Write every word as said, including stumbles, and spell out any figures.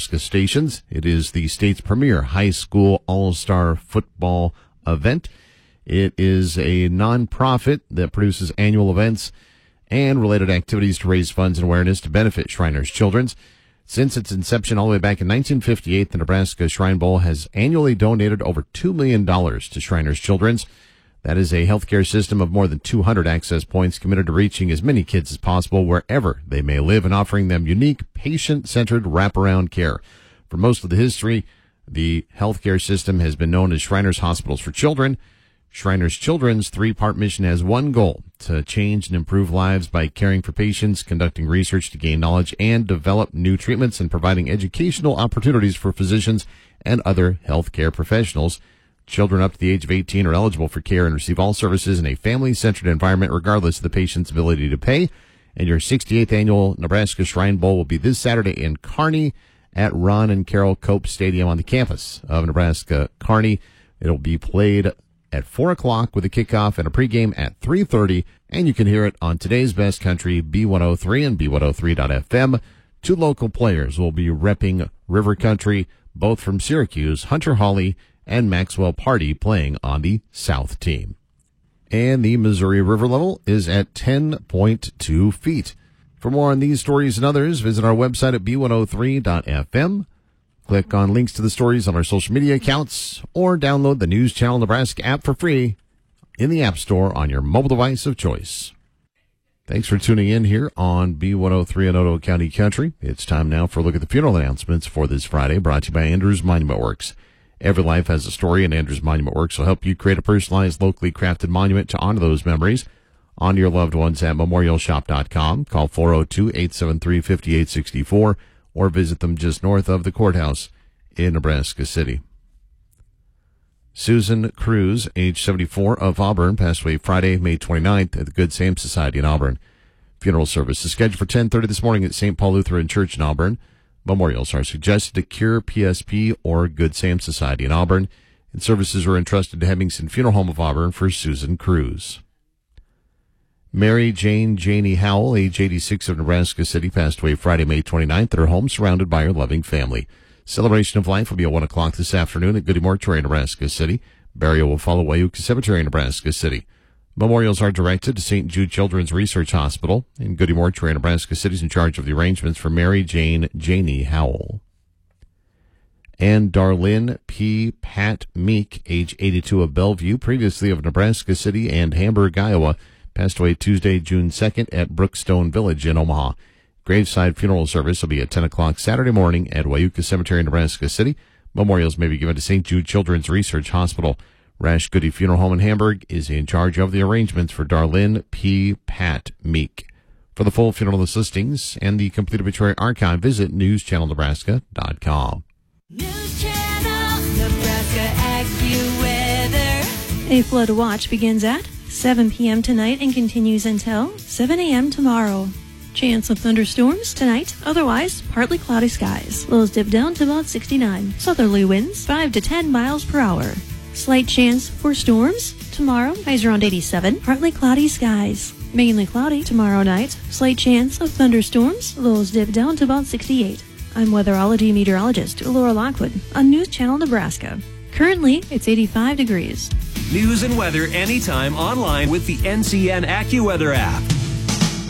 Nebraska stations. It is the state's premier high school all-star football event. It is a nonprofit that produces annual events and related activities to raise funds and awareness to benefit Shriners Children's. Since its inception all the way back in nineteen fifty-eight, the Nebraska Shrine Bowl has annually donated over two million dollars to Shriners Children's. That is a healthcare system of more than two hundred access points committed to reaching as many kids as possible wherever they may live and offering them unique, patient-centered wraparound care. For most of the history, the healthcare system has been known as Shriners Hospitals for Children. Shriners Children's three-part mission has one goal: to change and improve lives by caring for patients, conducting research to gain knowledge, and develop new treatments, and providing educational opportunities for physicians and other healthcare professionals. Children up to the age of eighteen are eligible for care and receive all services in a family-centered environment regardless of the patient's ability to pay. And your sixty-eighth annual Nebraska Shrine Bowl will be this Saturday in Kearney at Ron and Carol Cope Stadium on the campus of Nebraska Kearney. It'll be played at four o'clock with a kickoff and a pregame at three thirty, and you can hear it on today's Best Country, B one oh three and B one oh three dot F M. Two local players will be repping River Country, both from Syracuse, Hunter Hawley and Maxwell Party, playing on the South team. And the Missouri River level is at ten point two feet. For more on these stories and others, visit our website at B one oh three dot F M. Click on links to the stories on our social media accounts, or download the News Channel Nebraska app for free in the App Store on your mobile device of choice. Thanks for tuning in here on B one oh three in Ottawa County Country. It's time now for a look at the funeral announcements for this Friday, brought to you by Andrews Monument Works. Every life has a story, and Andrews Monument Works will help you create a personalized, locally crafted monument to honor those memories. Honor your loved ones at memorial shop dot com. Call four oh two, eight seven three, five eight six four. or visit them just north of the courthouse in Nebraska City. Susan Cruz, age seventy-four, of Auburn, passed away Friday, May twenty-ninth at the Good Sam Society in Auburn. Funeral service is scheduled for ten thirty this morning at Saint Paul Lutheran Church in Auburn. Memorials are suggested to Cure P S P or Good Sam Society in Auburn, and services are entrusted to Hemmingson Funeral Home of Auburn for Susan Cruz. Mary Jane Janey Howell, age eighty-six, of Nebraska City, passed away Friday, May twenty-ninth at her home, surrounded by her loving family. Celebration of life will be at one o'clock this afternoon at Goody Mortuary, Nebraska City. Burial will follow Wayuka Cemetery, Nebraska City. Memorials are directed to Saint Jude Children's Research Hospital, and Goody Mortuary, Nebraska City is in charge of the arrangements for Mary Jane Janey Howell. And Darlene P. Pat Meek, age eighty-two, of Bellevue, previously of Nebraska City and Hamburg, Iowa, passed away Tuesday, June second at Brookstone Village in Omaha. Graveside funeral service will be at ten o'clock Saturday morning at Wayuka Cemetery, Nebraska City. Memorials may be given to Saint Jude Children's Research Hospital. Rash Goody Funeral Home in Hamburg is in charge of the arrangements for Darlene P. Pat Meek. For the full funeral listings and the complete obituary archive, visit news channel nebraska dot com. News Channel Nebraska AccuWeather. A flood watch begins at seven p.m. tonight and continues until seven a.m. tomorrow. Chance of thunderstorms tonight, otherwise partly cloudy skies. Lows dip down to about sixty-nine. Southerly winds five to ten miles per hour. Slight chance for storms tomorrow, highs around eighty-seven. Partly cloudy skies. Mainly cloudy tomorrow night. Slight chance of thunderstorms. Lows dip down to about sixty-eight. I'm weatherology meteorologist Laura Lockwood on News Channel Nebraska. Currently, it's eighty-five degrees. News and weather anytime online with the N C N AccuWeather app.